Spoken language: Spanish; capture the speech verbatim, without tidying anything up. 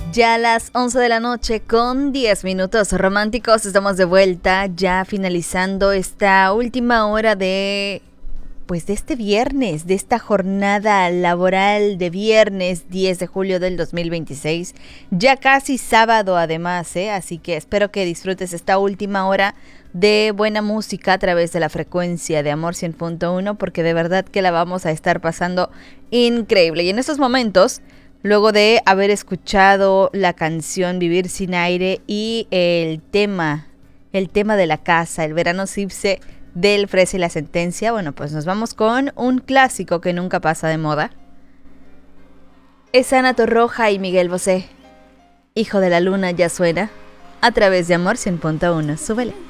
Ya a las once de la noche con diez minutos románticos estamos de vuelta, ya finalizando esta última hora de, pues de este viernes, de esta jornada laboral de viernes diez de julio del dos mil veintiséis, ya casi sábado además, ¿eh? Así que espero que disfrutes esta última hora de buena música a través de la frecuencia de Amor cien punto uno, porque de verdad que la vamos a estar pasando increíble. Y en estos momentos, luego de haber escuchado la canción Vivir sin aire y el tema, el tema de la casa, el verano Cipse del Fresa y la Sentencia, bueno, pues nos vamos con un clásico que nunca pasa de moda. Es Ana Torroja y Miguel Bosé. Hijo de la luna ya suena a través de Amor cien punto uno. Súbele.